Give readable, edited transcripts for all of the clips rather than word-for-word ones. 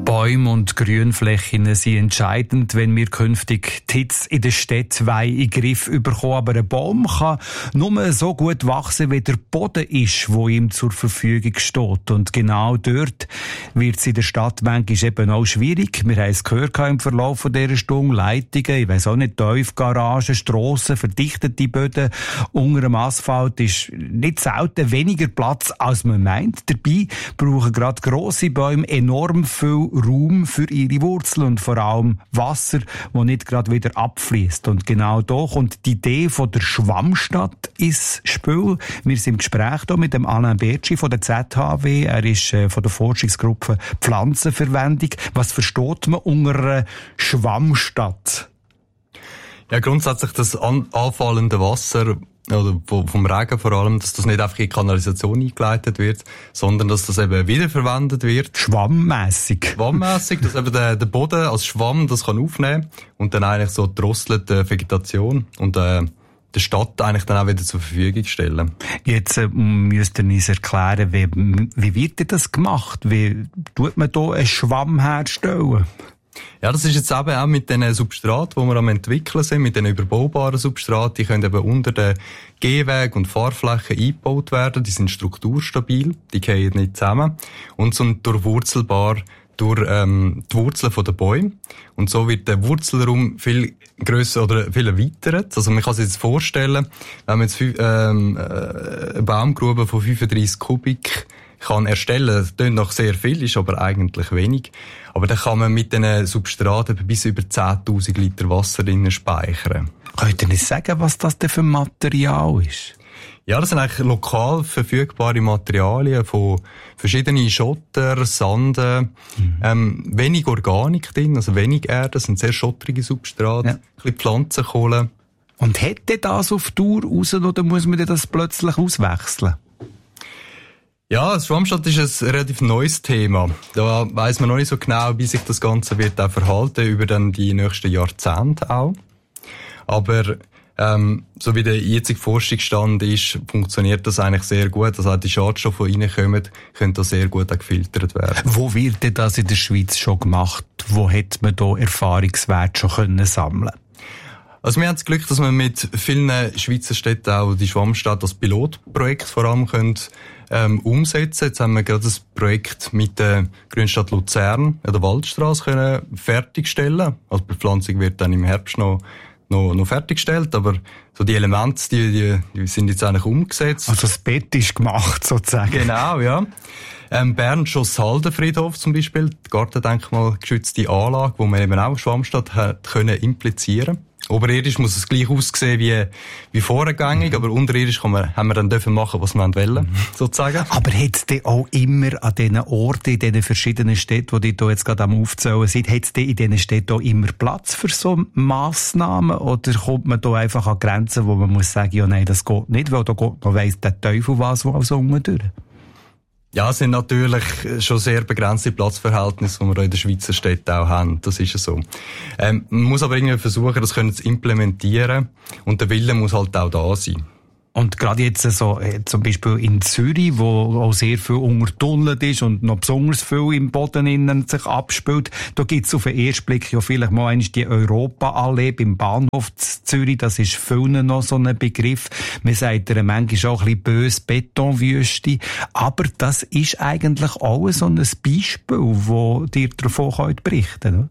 Bäume und Grünflächen sind entscheidend, wenn wir künftig die Hitze in der Stadt in den Griff bekommen. Aber ein Baum kann nur so gut wachsen, wie der Boden ist, wo ihm zur Verfügung steht. Und genau dort wird es in der Stadt manchmal eben auch schwierig. Wir haben es gehört im Verlauf dieser Stunde. Leitungen, ich weiss auch nicht, Tiefgaragen, Strassen, verdichtete Böden. Unter dem Asphalt ist nicht selten weniger Platz, als man meint. Dabei brauchen gerade grosse Bäume enorm viel Raum für ihre Wurzeln und vor allem Wasser, das nicht gerade wieder abfließt. Und genau da kommt die Idee von der Schwammstadt ins Spiel. Wir sind im Gespräch hier mit dem Alain Bertschi von der ZHW. Er ist von der Forschungsgruppe Pflanzenverwendung. Was versteht man unter einer Schwammstadt? Ja, grundsätzlich das anfallende Wasser, oder vom Regen vor allem, dass das nicht einfach in die Kanalisation eingeleitet wird, sondern dass das eben wiederverwendet wird. Schwammmässig, dass eben der Boden als Schwamm das kann aufnehmen und dann eigentlich so drosselte Vegetation und der Stadt eigentlich dann auch wieder zur Verfügung stellen. Jetzt müsst ihr uns erklären, wie wird das gemacht? Wie tut man da einen Schwamm herstellen? Ja, das ist jetzt eben auch mit den Substraten, die wir am entwickeln sind, mit den überbaubaren Substraten, die können eben unter den Gehwegen und Fahrflächen eingebaut werden, die sind strukturstabil, die fallen nicht zusammen und sind durchwurzelbar durch die Wurzeln der Bäume. Und so wird der Wurzelraum viel grösser oder viel erweitert. Also man kann sich jetzt vorstellen, wenn man jetzt eine Baumgrube von 35 Kubik kann erstellen, das klingt noch sehr viel, ist aber eigentlich wenig. Aber dann kann man mit diesen Substraten bis über 10.000 Liter Wasser drinnen speichern. Könnt ihr nicht sagen, was das denn für Material ist? Ja, das sind eigentlich lokal verfügbare Materialien von verschiedenen Schotter, Sanden, wenig Organik drin, also wenig Erde, das sind sehr schottrige Substrate, ein bisschen Pflanzenkohle. Und hätte das auf Dauer raus, oder muss man das plötzlich auswechseln? Ja, das Schwammstadt ist ein relativ neues Thema. Da weiss man noch nicht so genau, wie sich das Ganze wird auch verhalten über dann die nächsten Jahrzehnte auch. Aber so wie der jetzige Forschungsstand ist, funktioniert das eigentlich sehr gut. Also auch die Schadstoffe, die reinkommen, können da sehr gut auch gefiltert werden. Wo wird denn das in der Schweiz schon gemacht? Wo hat man da Erfahrungswerte schon sammeln können? Also wir haben das Glück, dass wir mit vielen Schweizer Städten auch die Schwammstadt als Pilotprojekt vor allem können umsetzen. Jetzt haben wir gerade das Projekt mit der Grünstadt Luzern an der Waldstrasse können fertigstellen. Also die Bepflanzung wird dann im Herbst noch fertiggestellt, aber so die Elemente, die sind jetzt eigentlich umgesetzt. Also das Bett ist gemacht, sozusagen. Genau, ja. Bern Schosshaldenfriedhof zum Beispiel, die gartendenkmalgeschützte Anlage, wo man eben auch Schwammstadt hat können implizieren. Oberirdisch muss es gleich aussehen wie vorgängig, aber unterirdisch haben wir dann dürfen machen, was wir wollen, sozusagen. Aber hat es denn auch immer an diesen Orten, in diesen verschiedenen Städten, die da jetzt gerade am Aufzählen sind, hat es denn in diesen Städten auch immer Platz für so Massnahmen? Oder kommt man da einfach an Grenzen, wo man muss sagen, ja nein, das geht nicht, weil da geht noch weiss der Teufel was so unten durch? Ja, es sind natürlich schon sehr begrenzte Platzverhältnisse, die wir in den Schweizer Städten auch haben. Das ist ja so. Man muss aber irgendwie versuchen, das zu implementieren. Und der Wille muss halt auch da sein. Und gerade jetzt so, zum Beispiel in Zürich, wo auch sehr viel untertunnelt ist und noch besonders viel im Boden innen sich abspielt, da gibt's auf den ersten Blick ja vielleicht mal einmal die Europaallee beim Bahnhof Zürich. Das ist vielen noch so ein Begriff. Man sagt ja manchmal auch ein bisschen böse Betonwüste. Aber das ist eigentlich auch so ein Beispiel, wo dir davon berichten könnt, oder?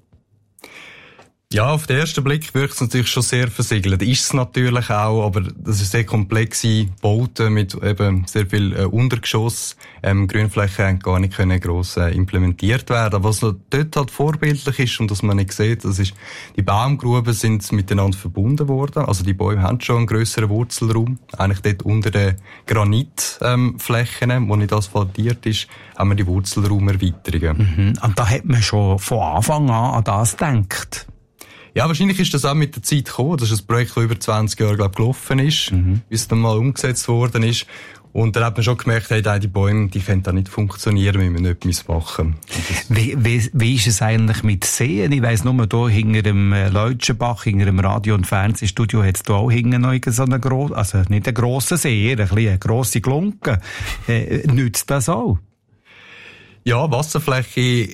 Ja, auf den ersten Blick wirkt es natürlich schon sehr versiegelt. Ist es natürlich auch, aber das ist sehr komplexe Bauten mit eben sehr viel Untergeschoss. Grünflächen haben gar nicht können gross implementiert werden. Aber was noch dort halt vorbildlich ist und was man nicht sieht, das ist, die Baumgruben sind miteinander verbunden worden. Also die Bäume haben schon einen grösseren Wurzelraum. Eigentlich dort unter den Granitflächen, wo nicht asphaltiert ist, haben wir die Wurzelraumerweiterungen. Und da hat man schon von Anfang an das gedacht. Ja, wahrscheinlich ist das auch mit der Zeit gekommen. Das ist ein Projekt, das über 20 Jahre, gelaufen ist, bis es dann mal umgesetzt worden ist. Und dann hat man schon gemerkt, hey, die Bäume, die können da nicht funktionieren, wenn wir etwas machen. Wie ist es eigentlich mit Seen? Ich weiss nur, da hinter dem Leutschenbach, hinter dem Radio- und Fernsehstudio, hat es da auch hinten noch so einen grossen, also nicht einen grossen See, eher eine grosse Glunke. Nützt das auch? Ja, Wasserfläche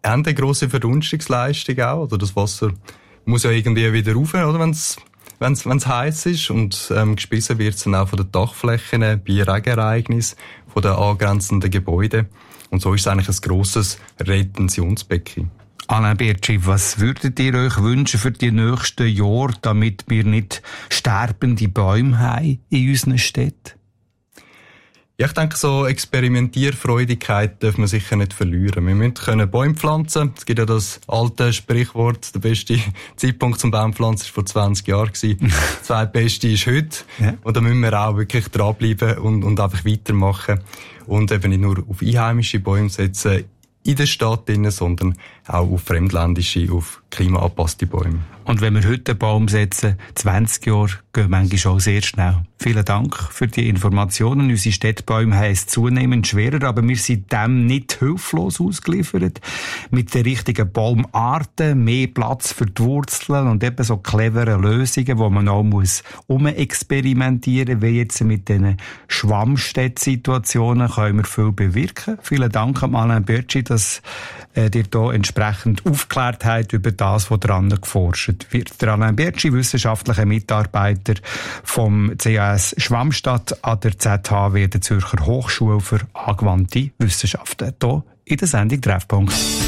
haben eine grosse Verdunstungsleistung auch, oder das Wasser muss ja irgendwie wieder rauf, oder, wenn's heiß ist, und gespissen wird es dann auch von den Dachflächen bei Regenereignissen von den angrenzenden Gebäuden, und so ist es eigentlich ein grosses Retentionsbecken. Alain Bertschi, was würdet ihr euch wünschen für die nächsten Jahre, damit wir nicht sterbende Bäume haben in unseren Städten? Ja, ich denke, so Experimentierfreudigkeit darf man sicher nicht verlieren. Wir müssen Bäume pflanzen. Es gibt ja das alte Sprichwort, der beste Zeitpunkt zum Baumpflanzen war vor 20 Jahren. Der zweitbeste ist heute. Ja. Und da müssen wir auch wirklich dranbleiben und einfach weitermachen. Und eben nicht nur auf einheimische Bäume setzen in der Stadt, sondern auch auf fremdländische, auf klimaangepasste Bäume. Und wenn wir heute einen Baum setzen, 20 Jahre gehen manchmal auch sehr schnell. Vielen Dank für die Informationen. Unsere Städtebäume haben es zunehmend schwerer, aber wir sind dem nicht hilflos ausgeliefert. Mit den richtigen Baumarten, mehr Platz für die Wurzeln und eben so cleveren Lösungen, wo man auch experimentieren muss, wie jetzt mit diesen Schwammstädt-Situationen, können wir viel bewirken. Vielen Dank an Alain Bertschi, dass ihr hier entsprechend aufgeklärt habt über das, was dran geforscht wird. Der Alain Bertschi, wissenschaftlicher Mitarbeiter vom CAS Schwammstadt an der ZHW, der Zürcher Hochschule für angewandte Wissenschaften. Hier in der Sendung Treffpunkt.